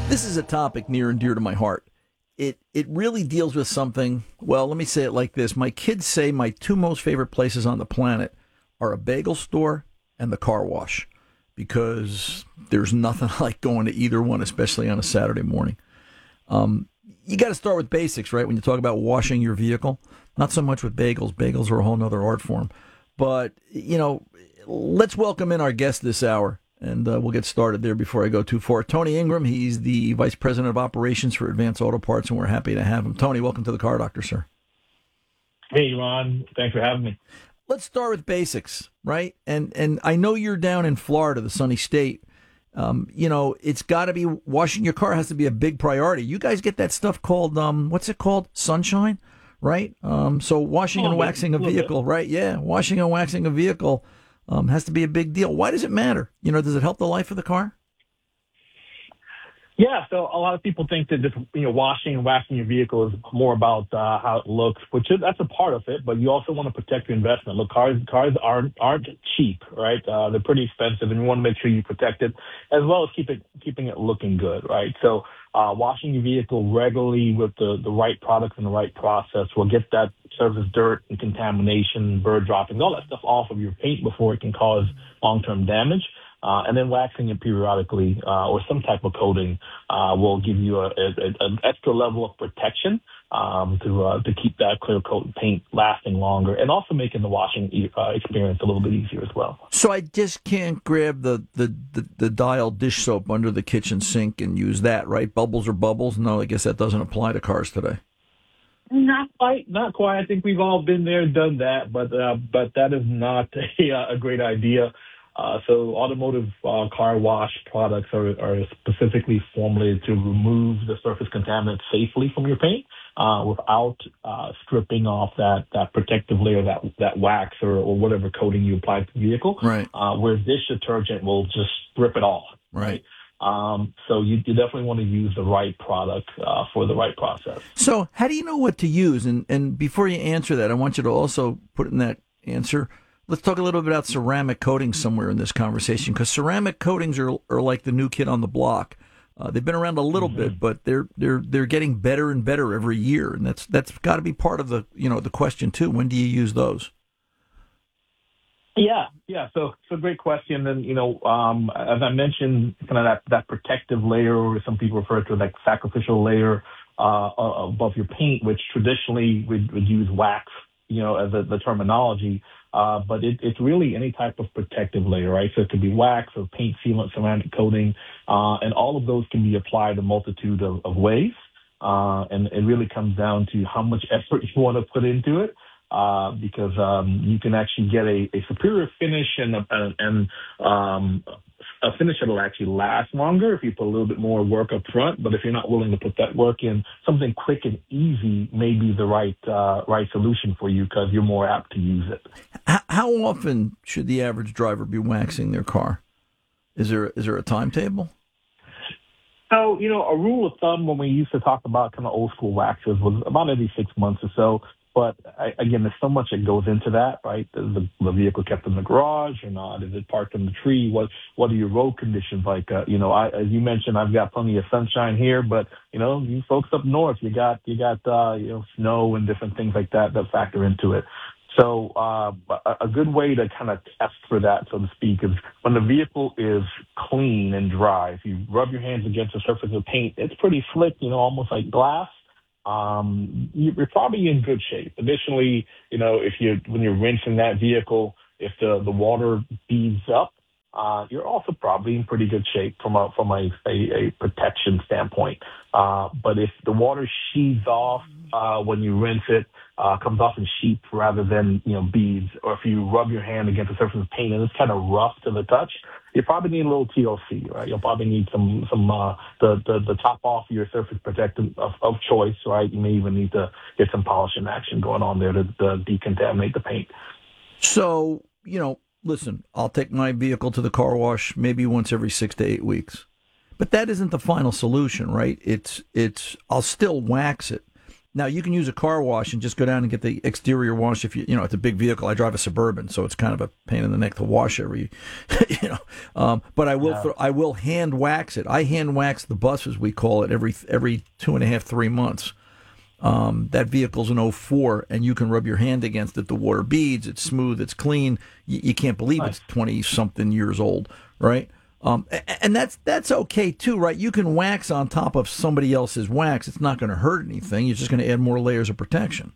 This is a topic near and dear to my heart. It really deals with something. Well, let me say it like this. My kids say my two most favorite places on the planet are a bagel store and the car wash because there's nothing like going to either one, especially on a Saturday morning. You got to start with basics, right? When you talk about washing your vehicle, not so much with bagels. Bagels are a whole other art form. But, let's welcome in our guest this hour. And we'll get started there before I go too far. Tony Ingram, he's the Vice President of Operations for Advance Auto Parts, and we're happy to have him. Tony, welcome to the Car Doctor, sir. Hey, Ron. Thanks for having me. Let's start with basics, right? And I know you're down in Florida, the sunny state. It's got to be, washing your car has to be a big priority. You guys get that stuff called, what's it called? Sunshine, right? So washing and waxing a vehicle, right? Yeah, washing and waxing a vehicle has to be a big deal. Why does it matter? Does it help the life of the car? Yeah, so a lot of people think that just washing and waxing your vehicle is more about how it looks, that's a part of it. But you also want to protect your investment. Look, cars aren't cheap, right? They're pretty expensive, and you want to make sure you protect it as well as keeping it looking good, right? So washing your vehicle regularly with the right products and the right process will get that surface dirt and contamination, bird droppings, all that stuff off of your paint before it can cause long-term damage. And then waxing it periodically or some type of coating will give you an extra level of protection to keep that clear coat paint lasting longer and also making the washing experience a little bit easier as well. So I just can't grab the Dial dish soap under the kitchen sink and use that, right? Bubbles are bubbles? No, I guess that doesn't apply to cars today. Not quite. I think we've all been there, done that, but that is not a great idea. So automotive car wash products are specifically formulated to remove the surface contaminants safely from your paint without stripping off that protective layer, that wax or whatever coating you apply to the vehicle. Right. Where dish detergent will just strip it off. Right. So you definitely want to use the right product for the right process. So how do you know what to use? And before you answer that, I want you to also put in that answer, let's talk a little bit about ceramic coatings somewhere in this conversation, because ceramic coatings are like the new kid on the block. They've been around a little bit, but they're getting better and better every year, and that's got to be part of the the question too. When do you use those? Yeah. So it's a great question. And, as I mentioned, kind of that protective layer, or some people refer to like sacrificial layer above your paint, which traditionally would use wax, as the terminology. But it's really any type of protective layer, right? So it could be wax or paint sealant, ceramic coating, and all of those can be applied a multitude of ways. And it really comes down to how much effort you want to put into it. Because you can actually get a superior finish and a finish that will actually last longer if you put a little bit more work up front. But if you're not willing to put that work in, something quick and easy may be the right solution for you because you're more apt to use it. How often should the average driver be waxing their car? Is there a timetable? So, a rule of thumb when we used to talk about kind of old school waxes was about every 6 months or so. But again, there's so much that goes into that, right? Is the vehicle kept in the garage or not? Is it parked in the tree? What are your road conditions like? As you mentioned, I've got plenty of sunshine here, but you folks up north, you got snow and different things like that factor into it. So a good way to kind of test for that, so to speak, is when the vehicle is clean and dry. If you rub your hands against the surface of paint, it's pretty slick, almost like glass. You're probably in good shape. Additionally, when you're rinsing that vehicle, if the water beads up, you're also probably in pretty good shape from a protection standpoint. But if the water sheaths off when you rinse it, comes off in sheets rather than beads, or if you rub your hand against the surface of paint and it's kind of rough to the touch, you probably need a little TLC, right? You'll probably need some the top off your surface protectant of choice, right? You may even need to get some polishing action going on there to decontaminate the paint. So, listen, I'll take my vehicle to the car wash maybe once every 6 to 8 weeks. But that isn't the final solution, right? It's I'll still wax it. Now, you can use a car wash and just go down and get the exterior wash if you know, it's a big vehicle. I drive a Suburban, so it's kind of a pain in the neck to wash every, but I will hand wax it. I hand wax the bus, as we call it, every 2.5, 3 months. That vehicle's an '04, and you can rub your hand against it. The water beads. It's smooth. It's clean. You can't believe it's 20-something years old, right? And that's okay too, right? You can wax on top of somebody else's wax. It's not going to hurt anything. You're just going to add more layers of protection.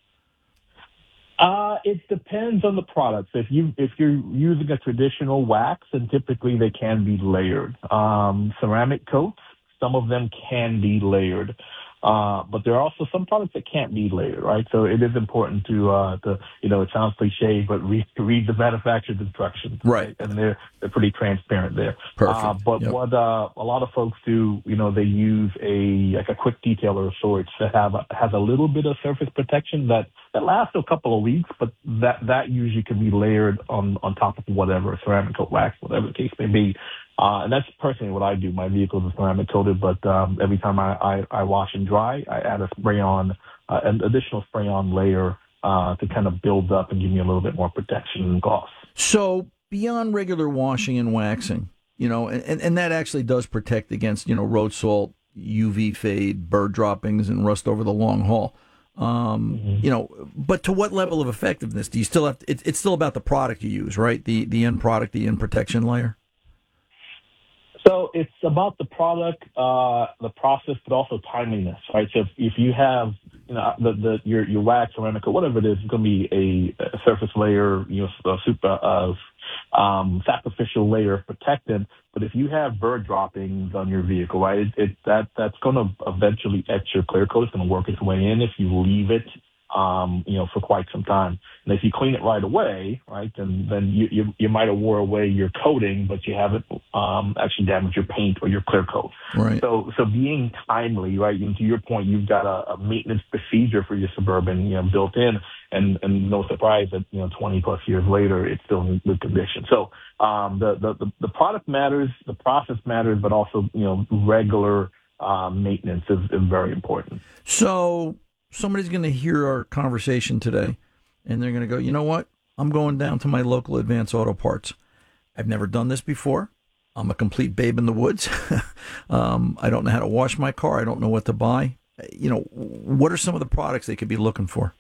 It depends on the product. If you're using a traditional wax, then typically they can be layered. Ceramic coats, some of them can be layered. But there are also some products that can't be layered, right? So it is important to it sounds cliche, but read the manufacturer's instructions, right? And they're pretty transparent there. Perfect. But what a lot of folks do, they use a quick detailer of sorts that has a little bit of surface protection that lasts a couple of weeks, but that usually can be layered on top of whatever ceramic coat, wax, whatever the case may be. And that's personally what I do. My vehicle is ceramic coated, but every time I wash and dry, I add an additional spray-on layer to kind of build up and give me a little bit more protection and gloss. So beyond regular washing and waxing, and that actually does protect against, road salt, UV fade, bird droppings, and rust over the long haul. But to what level of effectiveness do you still have? It's still about the product you use, right? The end product, the end protection layer. So it's about the product, the process, but also timeliness, right? So if you have, your wax, ceramic, or whatever it is, it's going to be a surface layer, a sacrificial layer of protectant. But if you have bird droppings on your vehicle, right, that's going to eventually etch your clear coat. It's going to work its way in if you leave it, for quite some time. And if you clean it right away, right, then you might have wore away your coating, but you haven't actually damaged your paint or your clear coat. Right. So being timely, right, and to your point, you've got a maintenance procedure for your Suburban, built in, and no surprise that 20 plus years later it's still in good condition. So the product matters, the process matters, but also regular maintenance is very important. So somebody's going to hear our conversation today, and they're going to go, you know what? I'm going down to my local Advance Auto Parts. I've never done this before. I'm a complete babe in the woods. I don't know how to wash my car. I don't know what to buy. What are some of the products they could be looking for?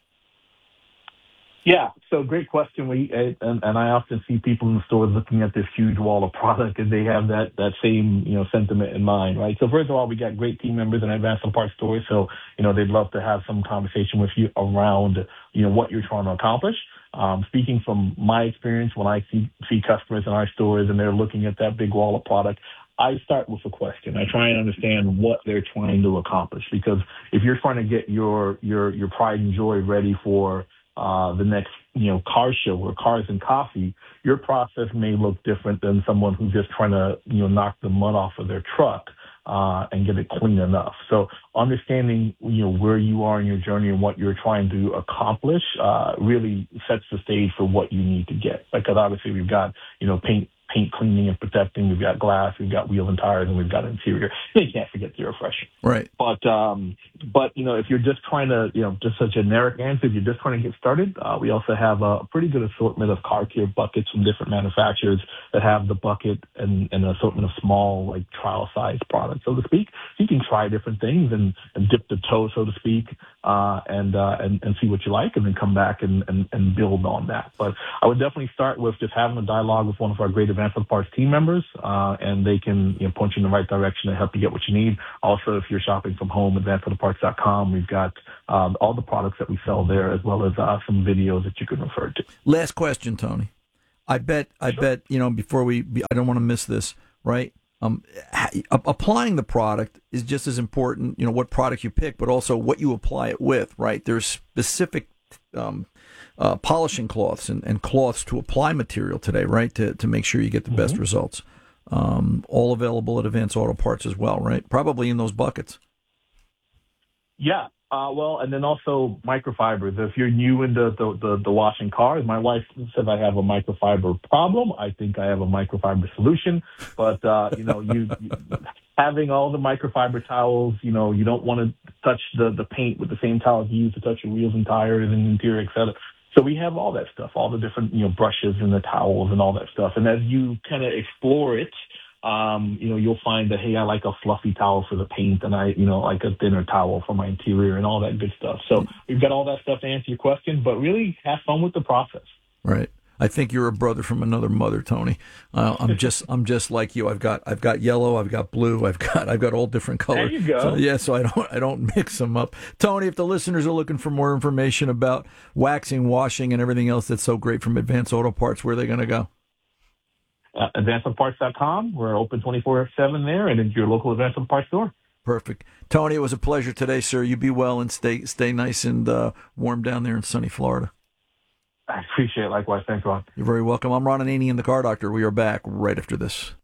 Yeah, so great question. And I often see people in the stores looking at this huge wall of product, and they have that same sentiment in mind, right? So first of all, we got great team members in Advance Auto Parts stores, so they'd love to have some conversation with you around what you're trying to accomplish. Speaking from my experience, when I see customers in our stores and they're looking at that big wall of product, I start with a question. I try and understand what they're trying to accomplish, because if you're trying to get your pride and joy ready for the next, car show or Cars and Coffee, your process may look different than someone who's just trying to, knock the mud off of their truck and get it clean enough. So understanding, where you are in your journey and what you're trying to accomplish really sets the stage for what you need to get. Because obviously we've got, paint cleaning and protecting, we've got glass, we've got wheels and tires, and we've got interior. You can't forget zero freshen. Right. But if you're just trying to, just a generic answer, if you're just trying to get started, we also have a pretty good assortment of car care buckets from different manufacturers that have the bucket and an assortment of small, like trial size products, so to speak. So you can try different things and dip the toe, so to speak, and see what you like, and then come back and build on that. But I would definitely start with just having a dialogue with one of our great Advance Auto Parts team members, and they can point you in the right direction and help you get what you need. Also, if you're shopping from home, AdvanceAutoParts.com, we've got all the products that we sell there, as well as some videos that you can refer to. Last question, Tony. I bet, before I don't want to miss this, right? Applying the product is just as important, what product you pick, but also what you apply it with, right? There's specific polishing cloths and cloths to apply material today, right? To make sure you get the best results. All available at Advance Auto Parts as well, right? Probably in those buckets. Yeah. Well, and then also microfibers. If you're new into the washing cars, my wife says I have a microfiber problem. I think I have a microfiber solution. But you having all the microfiber towels, you don't want to touch the paint with the same towels you use to touch your wheels and tires and interior, et cetera. So we have all that stuff, all the different brushes and the towels and all that stuff. And as you kind of explore it, you'll find that, hey, I like a fluffy towel for the paint and I like a thinner towel for my interior and all that good stuff. So we've got all that stuff to answer your question, but really have fun with the process. Right. I think you're a brother from another mother, Tony. I'm just like you. I've got yellow, I've got blue, I've got all different colors. There you go. So I don't mix them up. Tony, if the listeners are looking for more information about waxing, washing, and everything else that's so great from Advanced Auto Parts, where are they going to go? AdvancedAutoParts.com. We're open 24/7 there, and it's your local Advanced Auto Parts store. Perfect. Tony, it was a pleasure today, sir. You be well and stay nice and warm down there in sunny Florida. I appreciate it. Likewise. Thanks, Ron. You're very welcome. I'm Ron Ananian, the Car Doctor. We are back right after this.